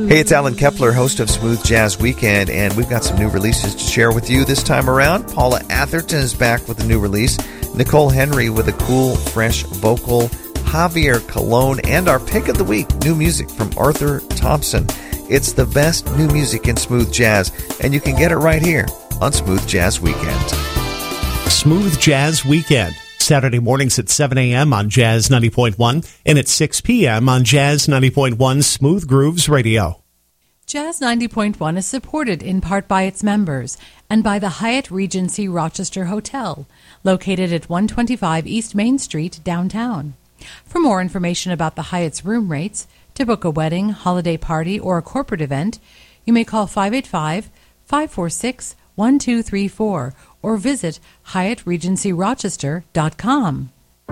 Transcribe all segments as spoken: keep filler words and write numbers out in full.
Hey, it's Alan Kepler, host of Smooth Jazz Weekend, and we've got some new releases to share with you this time around. Paula Atherton is back with a new release, Nicole Henry with a cool, fresh vocal, Javier Colon, and our pick of the week, new music from Arthur Thompson. It's the best new music in smooth jazz, and you can get it right here on Smooth Jazz Weekend. Smooth Jazz Weekend, Saturday mornings at seven a.m. on Jazz ninety point one and at six p.m. on Jazz ninety point one Smooth Grooves Radio. Jazz ninety point one is supported in part by its members and by the Hyatt Regency Rochester Hotel, located at one twenty-five East Main Street, downtown. For more information about the Hyatt's room rates, to book a wedding, holiday party, or a corporate event, you may call five eight five, five four six, one two three four or visit Hyatt Regency Rochester dot com.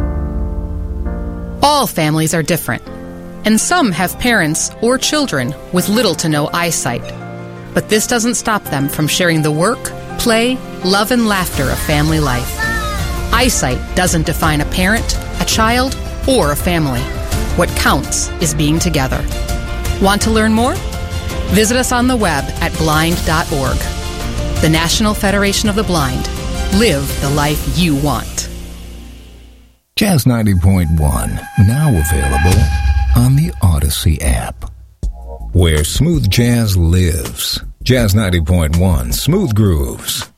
All families are different, and some have parents or children with little to no eyesight. But this doesn't stop them from sharing the work, play, love, and laughter of family life. Eyesight doesn't define a parent, a child, or a family. What counts is being together. Want to learn more? Visit us on the web at blind dot org. The National Federation of the Blind. Live the life you want. Jazz ninety point one, now available on the Odyssey app. Where smooth jazz lives. Jazz ninety point one, Smooth Grooves.